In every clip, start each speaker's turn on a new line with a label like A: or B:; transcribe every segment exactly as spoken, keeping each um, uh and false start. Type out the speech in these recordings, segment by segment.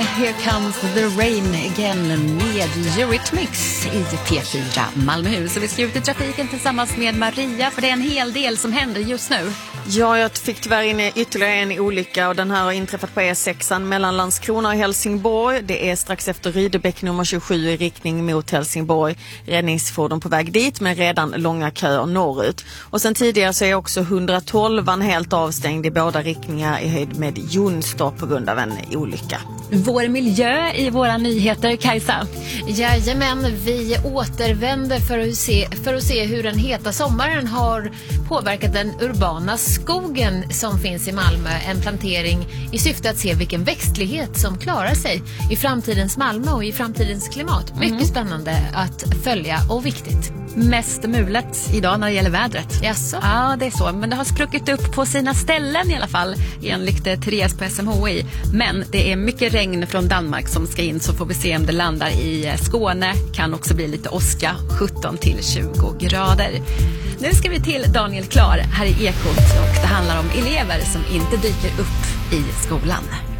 A: Here Comes the Rain Again med Eurythmics i P fyra Malmöhus. Och vi ska ut i trafiken tillsammans med Maria, för det är en hel del som händer just nu.
B: Ja, jag fick tyvärr in ytterligare en olycka och den här har inträffat på E sex mellan Landskrona och Helsingborg. Det är strax efter Rydebäck nummer tjugosju i riktning mot Helsingborg. Räddningsfordon på väg dit men redan långa köer norrut. Och sen tidigare så är också hundratolv helt avstängd i båda riktningar i höjd med Jonstorp på grund av en olycka.
A: Vår miljö i våra nyheter, Kajsa.
C: Jajamän, vi återvänder för att, se, för att se hur den heta sommaren har påverkat den urbana skogen som finns i Malmö. En plantering i syfte att se vilken växtlighet som klarar sig i framtidens Malmö och i framtidens klimat. Mycket mm. spännande att följa och viktigt.
A: Mest mulet idag när det gäller vädret.
C: Jaså?
A: Ja, det är så. Men det har spruckit upp på sina ställen i alla fall, enligt Therese på S M H I. Men det är mycket regn från Danmark som ska in, så får vi se om det landar i Skåne. Kan också bli lite åska, sjutton till tjugo grader. Nu ska vi till Daniel Klar här i Ekot, och det handlar om elever som inte dyker upp i skolan.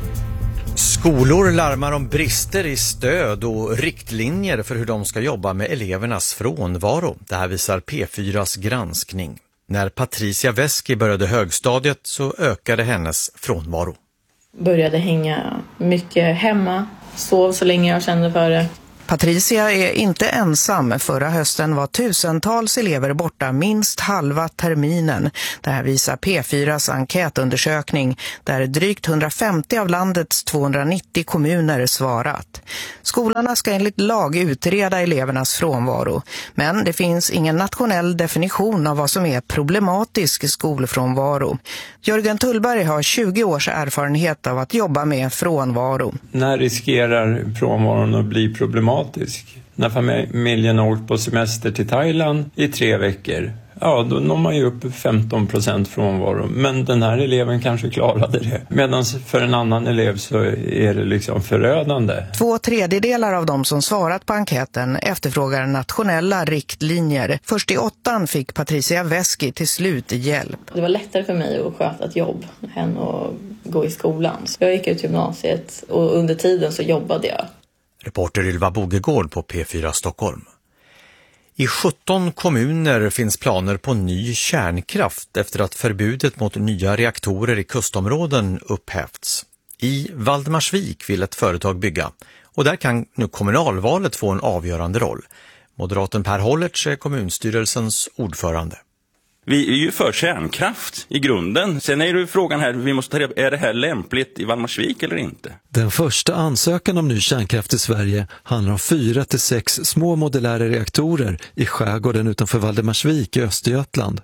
D: Skolor larmar om brister i stöd och riktlinjer för hur de ska jobba med elevernas frånvaro. Det här visar P fyras granskning. När Patricia Veski började högstadiet så ökade hennes frånvaro.
E: Började hänga mycket hemma, sov så länge jag kände för det.
F: Patricia är inte ensam. Förra hösten var tusentals elever borta minst halva terminen. Det här visar P fyras enkätundersökning där drygt hundrafemtio av landets tvåhundranittio kommuner svarat. Skolorna ska enligt lag utreda elevernas frånvaro. Men det finns ingen nationell definition av vad som är problematisk skolfrånvaro. Jörgen Tullberg har tjugo års erfarenhet av att jobba med frånvaro.
G: När riskerar frånvaron att bli problematisk? När familjen har åkt på semester till Thailand i tre veckor, ja då når man ju upp femton procent frånvaro. Men den här eleven kanske klarade det. Medan för en annan elev så är det liksom förödande.
F: Två tredjedelar av de som svarat på enkäten efterfrågar nationella riktlinjer. Först i åttan fick Patricia Veski till slut hjälp.
E: Det var lättare för mig att sköta ett jobb än att gå i skolan. Så jag gick ut gymnasiet och under tiden så jobbade jag.
D: Reporter Ylva Bogegård på P fyra Stockholm. I sjutton kommuner finns planer på ny kärnkraft efter att förbudet mot nya reaktorer i kustområden upphävts. I Valdemarsvik vill ett företag bygga, och där kan nu kommunalvalet få en avgörande roll. Moderaten Per Hollertz är kommunstyrelsens ordförande.
H: Vi är ju för kärnkraft i grunden. Sen är det frågan här, vi måste ta reda på, är det här lämpligt i Valdemarsvik eller inte?
I: Den första ansökan om ny kärnkraft i Sverige handlar om fyra till sex små modulära reaktorer i skärgården utanför Valdemarsvik i Östergötland.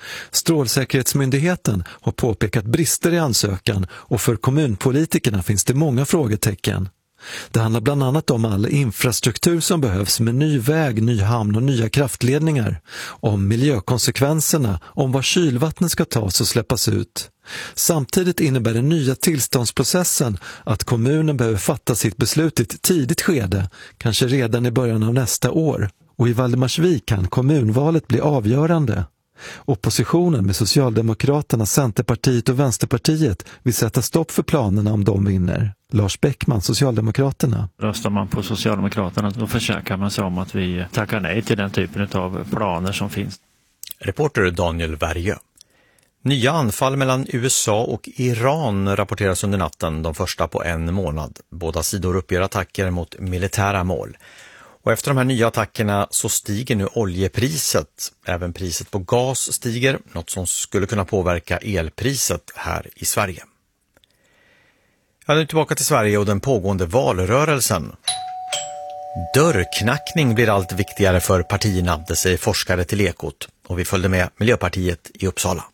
I: Strålsäkerhetsmyndigheten har påpekat brister i ansökan, och för kommunpolitikerna finns det många frågetecken. Det handlar bland annat om all infrastruktur som behövs med ny väg, ny hamn och nya kraftledningar, om miljökonsekvenserna, om var kylvattnet ska tas och släppas ut. Samtidigt innebär den nya tillståndsprocessen att kommunen behöver fatta sitt beslut i ett tidigt skede, kanske redan i början av nästa år. Och i Valdemarsvik kan kommunvalet bli avgörande. Oppositionen med Socialdemokraterna, Centerpartiet och Vänsterpartiet vill sätta stopp för planerna om de vinner. Lars Bäckman, Socialdemokraterna.
J: Röstar man på Socialdemokraterna då försöker man sig om att vi tackar nej till den typen av planer som finns.
D: Reporter Daniel Värjö. Nya anfall mellan U S A och Iran rapporteras under natten, de första på en månad. Båda sidor uppger attacker mot militära mål. Och efter de här nya attackerna så stiger nu oljepriset. Även priset på gas stiger, något som skulle kunna påverka elpriset här i Sverige. Jag är nu tillbaka till Sverige och den pågående valrörelsen. Dörrknackning blir allt viktigare för partierna, det säger forskare till Ekot. Och vi följde med Miljöpartiet i Uppsala.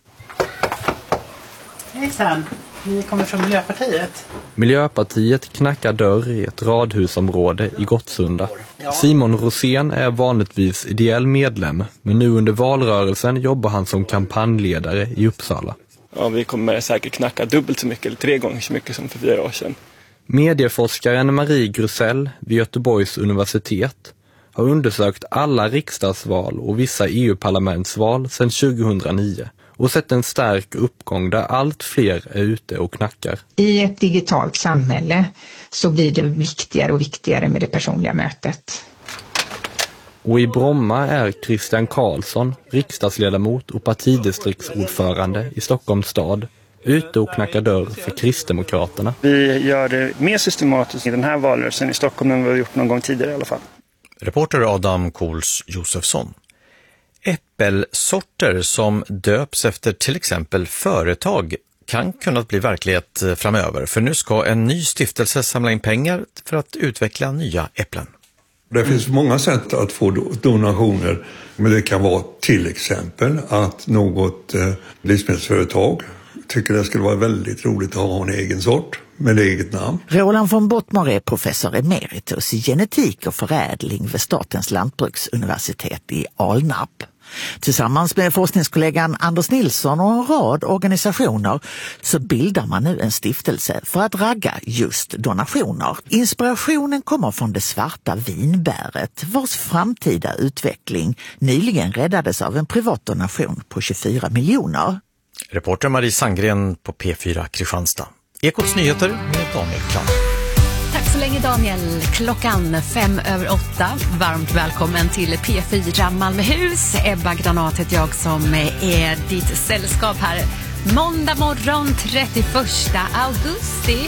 K: Hejsan, vi kommer från Miljöpartiet.
L: Miljöpartiet knackar dörr i ett radhusområde i Gottsunda. Simon Rosén är vanligtvis ideell medlem, men nu under valrörelsen jobbar han som kampanjledare i Uppsala.
M: Ja, vi kommer säkert knacka dubbelt så mycket eller tre gånger så mycket som för fyra år sedan.
L: Medieforskaren Marie Grusell vid Göteborgs universitet har undersökt alla riksdagsval och vissa E U-parlamentsval sedan tjugohundranio och sett en stark uppgång där allt fler är ute och knackar.
N: I ett digitalt samhälle så blir det viktigare och viktigare med det personliga mötet.
L: Och i Bromma är Christian Karlsson, riksdagsledamot och partidistriktsordförande i Stockholms stad, ute och knackar dörr för Kristdemokraterna.
O: Vi gör det mer systematiskt i den här valrörelsen i Stockholm än vi har gjort någon gång tidigare i alla fall.
D: Reporter Adam Kohls Josefsson. Äppelsorter som döps efter till exempel företag kan kunna bli verklighet framöver. För nu ska en ny stiftelse samla in pengar för att utveckla nya äpplen.
P: Det finns många sätt att få donationer, men det kan vara till exempel att något livsmedelsföretag tycker det skulle vara väldigt roligt att ha en egen sort med eget namn.
Q: Roland von Bottmar är professor emeritus i genetik och förädling vid Statens lantbruksuniversitet i Alnarp. Tillsammans med forskningskollegan Anders Nilsson och en rad organisationer så bildar man nu en stiftelse för att ragga just donationer. Inspirationen kommer från det svarta vinbäret vars framtida utveckling nyligen räddades av en privat donation på tjugofyra miljoner.
D: Reporter Marie Sandgren på P fyra Kristianstad. Ekots nyheter med Daniel Klan.
A: Tack så länge Daniel. Klockan fem över åtta. Varmt välkommen till P fyra Malmöhus. Ebba Granat heter jag som är ditt sällskap här. Måndag morgon trettioförsta augusti.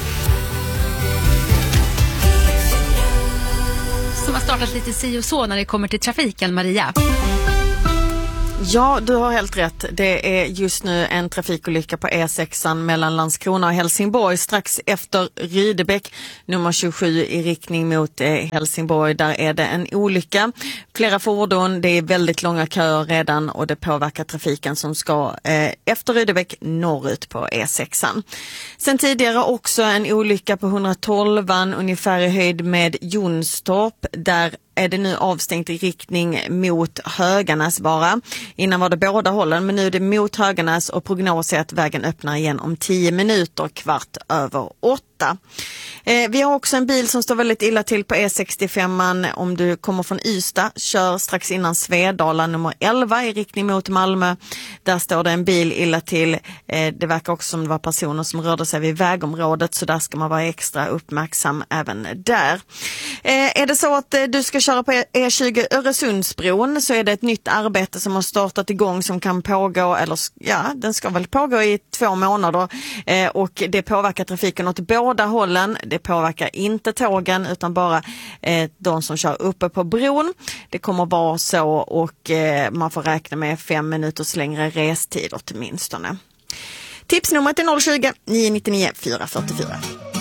A: Som har startat lite si och så när det kommer till trafiken, Maria.
B: Ja, du har helt rätt. Det är just nu en trafikolycka på E sexan mellan Landskrona och Helsingborg strax efter Rydebäck, nummer tjugosju i riktning mot eh, Helsingborg. Där är det en olycka. Flera fordon, det är väldigt långa köer redan och det påverkar trafiken som ska eh, efter Rydebäck norrut på E sexan. Sen tidigare också en olycka på etthundratolvan ungefär i höjd med Jonstorp. Där är det nu avstängt i riktning mot Höganäs bara. Innan var det båda hållen, men nu är det mot Höganäs och prognos är att vägen öppnar igen om tio minuter, kvart över åtta. Eh, vi har också en bil som står väldigt illa till på E sextiofem. Om du kommer från Ystad, kör strax innan Svedala nummer elva i riktning mot Malmö. Där står det en bil illa till. Eh, det verkar också som det var personer som rörde sig vid vägområdet, så där ska man vara extra uppmärksam även där. Eh, är det så att eh, du ska köra på E tjugo Öresundsbron så är det ett nytt arbete som har startat igång som kan pågå, eller ja, den ska väl pågå i två månader eh, och det påverkar trafiken åt båda hållen. Det påverkar inte tågen utan bara eh, de som kör uppe på bron. Det kommer vara så och eh, man får räkna med fem minuters längre restid åtminstone. Tipsnumret är noll tjugo, nio nio nio, fyra fyra fyra.